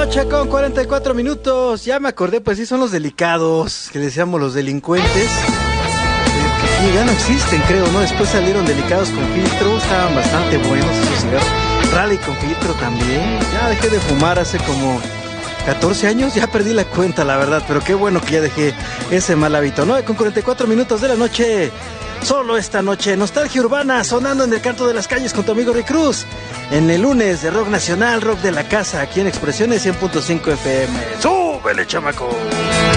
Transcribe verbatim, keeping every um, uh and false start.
noche con cuarenta y cuatro minutos. Ya me acordé, pues sí, son los delicados, que les decíamos los delincuentes. Eh, que ya no existen, creo, ¿no? Después salieron delicados con filtro, estaban bastante buenos esos cigarros. Rally con filtro también. Ya dejé de fumar hace como catorce años, ya perdí la cuenta, la verdad, pero qué bueno que ya dejé ese mal hábito. nueve con cuarenta y cuatro minutos de la noche. Solo esta noche, nostalgia urbana, sonando en el canto de las calles con tu amigo Rick Cruz. En el lunes de rock nacional, rock de la casa, aquí en Expresiones cien punto cinco F M. ¡Súbele, chamaco!